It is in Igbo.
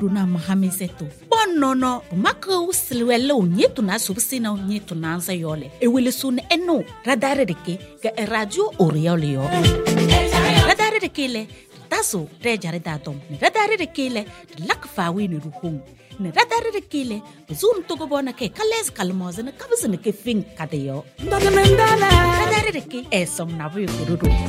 mundu na mahamisetu bonono maka usilwele unyetu na subsina unyetu na ansa yole ewelesun eno radare deke ga radio oriole yo radare deke le taso rejare datom radare deke le lakfawi ni ruhung ne radare deke le zum to go bona ke kales kalmoze ne kabzene ke fin kadeyo radare deke esom na bu